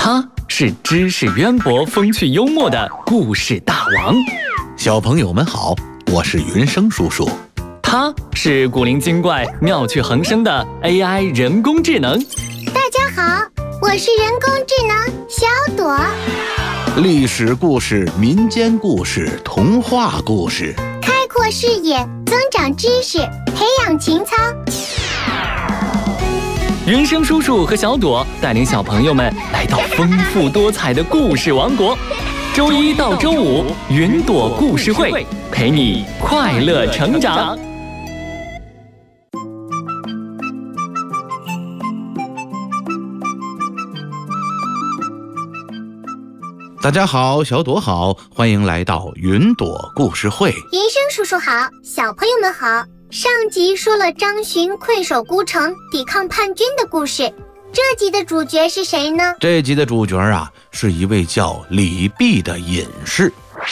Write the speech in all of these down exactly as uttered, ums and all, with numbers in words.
他是知识渊博、风趣幽默的故事大王。 小朋友们好，我是云生叔叔。 他是古灵精怪、妙趣横生的 A I 人工智能。 大家好，我是人工智能小朵。 历史故事、民间故事、童话故事， 开阔视野，增长知识，培养情操。 云生叔叔和小朵带领小朋友们来到丰富多彩的故事王国。周一到周五，云朵故事会陪你快乐成长。 大家好，小朵好，欢迎来到云朵故事会。 云生叔叔好，小朋友们好。上集说了张巡困守孤城抵抗叛军的故事，这集的主角是谁呢？ 这集的主角啊，是一位叫李泌的隐士。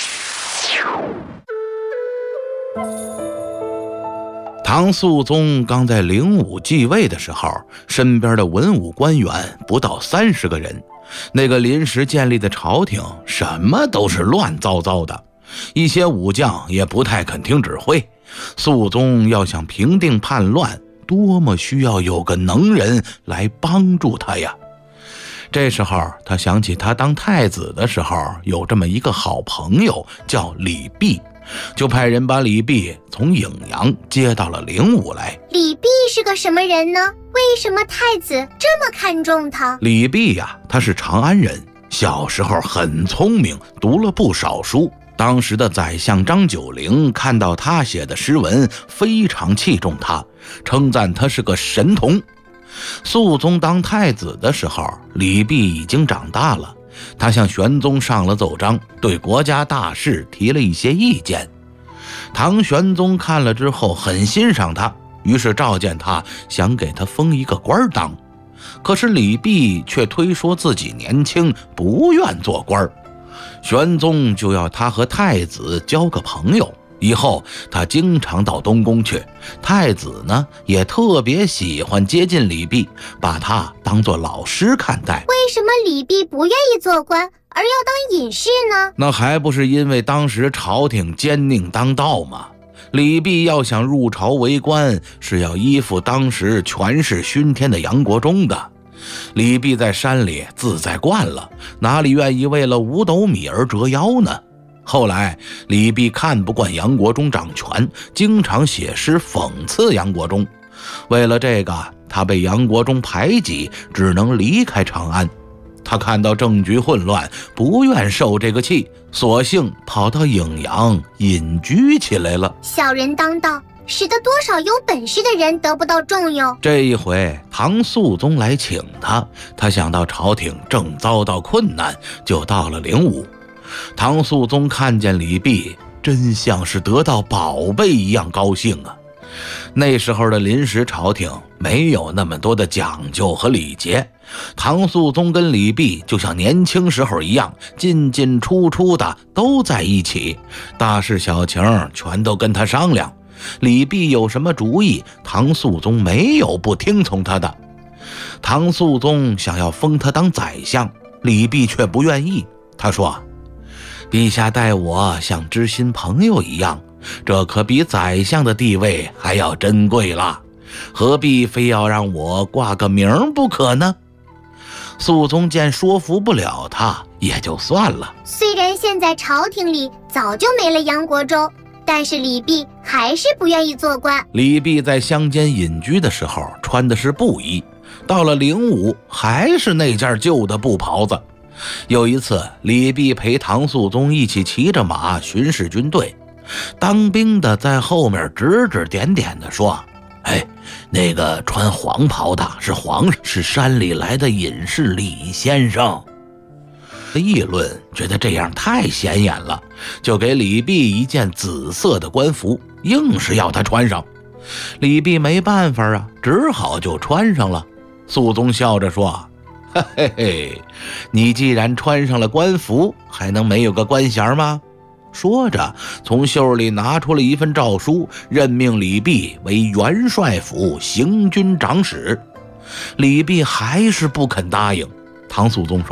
唐肃宗刚在灵武继位的时候，身边的文武官员不到三十个人，那个临时建立的朝廷什么都是乱糟糟的，一些武将也不太肯听指挥。肃宗要想平定叛乱，多么需要有个能人来帮助他呀。这时候他想起他当太子的时候有这么一个好朋友叫李泌，就派人把李泌从颍阳接到了灵武来。 李泌是个什么人呢？为什么太子这么看重他？ 李泌呀、啊，他是长安人，小时候很聪明，读了不少书。当时的宰相张九龄看到他写的诗文，非常器重他，称赞他是个神童。肃宗当太子的时候，李泌已经长大了，他向玄宗上了奏章，对国家大事提了一些意见。唐玄宗看了之后很欣赏他，于是召见他，想给他封一个官当。可是李泌却推说自己年轻，不愿做官。玄宗就要他和太子交个朋友，以后他经常到东宫去。太子呢，也特别喜欢接近李泌，把他当作老师看待。 为什么李泌不愿意做官，而要当隐士呢？ 那还不是因为当时朝廷奸佞当道吗？李泌要想入朝为官，是要依附当时权势熏天的杨国忠的。李泌在山里自在惯了，哪里愿意为了五斗米而折腰呢？后来李泌看不惯杨国忠掌权，经常写诗讽刺杨国忠。为了这个，他被杨国忠排挤，只能离开长安。他看到政局混乱，不愿受这个气，索性跑到颍阳隐居起来了。 小人当道，使得多少有本事的人得不到重用。 这一回唐肃宗来请他，他想到朝廷正遭到困难，就到了灵武。唐肃宗看见李泌，真像是得到宝贝一样高兴啊。那时候的临时朝廷没有那么多的讲究和礼节，唐肃宗跟李泌就像年轻时候一样，进进出出的都在一起，大事小情全都跟他商量。李泌有什么主意，唐肃宗没有不听从他的。唐肃宗想要封他当宰相，李泌却不愿意。他说，陛下待我像知心朋友一样，这可比宰相的地位还要珍贵了，何必非要让我挂个名不可呢？肃宗见说服不了他，也就算了。 虽然现在朝廷里早就没了杨国忠，但是李泌还是不愿意做官。 李泌在乡间隐居的时候穿的是布衣，到了灵武还是那件旧的布袍子。有一次，李泌陪唐肃宗一起骑着马巡视军队，当兵的在后面指指点点地说，哎，那个穿黄袍的是皇上，是山里来的隐士李先生。议论觉得这样太显眼了，就给李泌一件紫色的官服，硬是要他穿上。李泌没办法啊，只好就穿上了。肃宗笑着说，嘿嘿嘿，你既然穿上了官服，还能没有个官衔吗？说着从袖里拿出了一份诏书，任命李泌为元帅府行军长史。李泌还是不肯答应。唐肃宗说，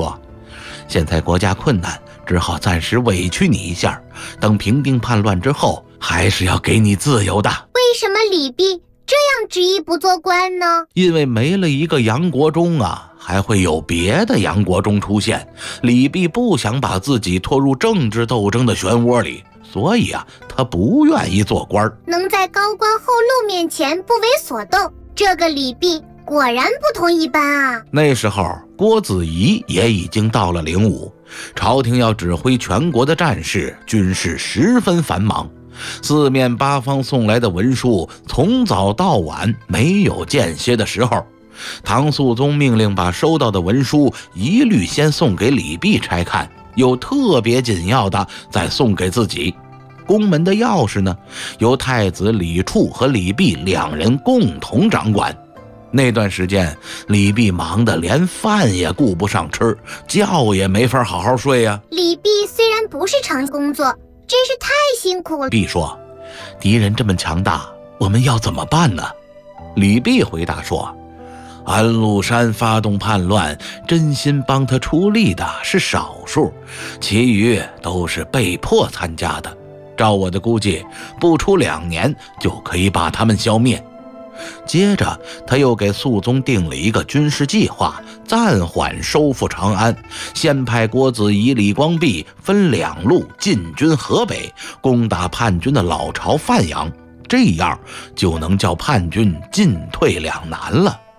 现在国家困难，只好暂时委屈你一下，等平定叛乱之后，还是要给你自由的。 为什么李泌这样执意不做官呢？ 因为没了一个杨国忠啊，还会有别的杨国忠出现。李泌不想把自己拖入政治斗争的漩涡里，所以啊，他不愿意做官。 能在高官厚禄面前不为所动，这个李泌果然不同一般啊！ 那时候，郭子仪也已经到了灵武，朝廷要指挥全国的战事，军事十分繁忙。四面八方送来的文书，从早到晚没有间歇的时候。唐肃宗命令把收到的文书一律先送给李泌拆看，有特别紧要的再送给自己。宫门的钥匙呢，由太子李处和李泌两人共同掌管。那段时间，李泌忙得连饭也顾不上吃，觉也没法好好睡呀、啊。 李泌虽然不是常工作，真是太辛苦了。 泌说：“敌人这么强大，我们要怎么办呢？”李泌回答说：“安禄山发动叛乱，真心帮他出力的是少数，其余都是被迫参加的。照我的估计，不出两年就可以把他们消灭。”接着他又给肃宗定了一个军事计划，暂缓收复长安，先派郭子仪、李光弼分两路进军河北，攻打叛军的老巢范阳，这样就能叫叛军进退两难了。